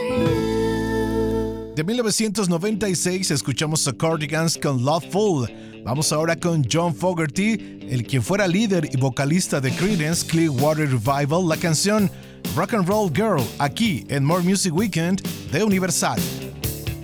De 1996 escuchamos a Cardigans con Loveful. Vamos ahora con John Fogerty, el quien fuera líder y vocalista de Creedence Clearwater Revival, la canción Rock and Roll Girl, aquí en More Music Weekend de Universal.